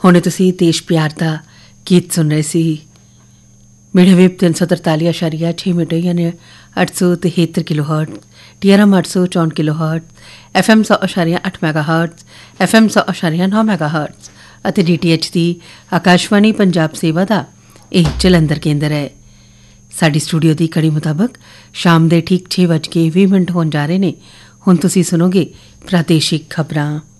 ਹੁਣੇ ਤੁਸੀਂ ਦੇਸ਼ ਪਿਆਰ ਦਾ ਗੀਤ ਸੁਣ ਰਹੇ ਸੀ। ਮੀਡੀਅਮ ਵੇਵ 343.6 ਮੀਟਰ ਯਾਨੀ 873 ਕਿਲੋਹਰਟ, TRM 864 ਕਿਲੋਹਰਟ, FM 100.8 ਮੈਗਾਹਰਟ, FM 100.9 ਮੈਗਾਹਰਟ ਅਤੇ DTH ਦੀ ਆਕਾਸ਼ਵਾਣੀ ਪੰਜਾਬ ਸੇਵਾ ਦਾ ਇਹ ਜਲੰਧਰ ਕੇਂਦਰ ਹੈ। ਸਾਡੀ ਸਟੂਡੀਓ ਦੀ ਘੜੀ ਮੁਤਾਬਕ ਸ਼ਾਮ ਦੇ ਠੀਕ 6:20 ਹੋਣ ਜਾ ਰਹੇ ਨੇ। ਹੁਣ ਤੁਸੀਂ ਸੁਣੋਗੇ ਪ੍ਰਾਦੇਸ਼ਿਕ ਖਬਰਾਂ।